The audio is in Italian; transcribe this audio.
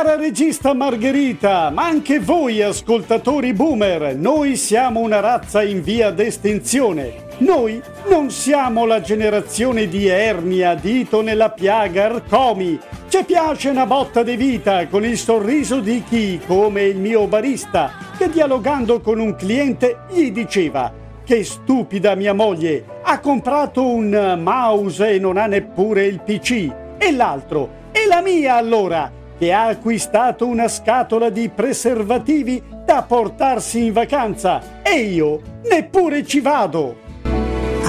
Cara regista Margherita, ma anche voi ascoltatori boomer, noi siamo una razza in via d'estinzione. Noi non siamo la generazione di Ernia, dito nella piaga Arcomi. Ci piace una botta di vita con il sorriso di chi, come il mio barista, che dialogando con un cliente gli diceva: che stupida mia moglie, ha comprato un mouse e non ha neppure il PC. E l'altro: e la mia allora, che ha acquistato una scatola di preservativi da portarsi in vacanza. E io neppure ci vado.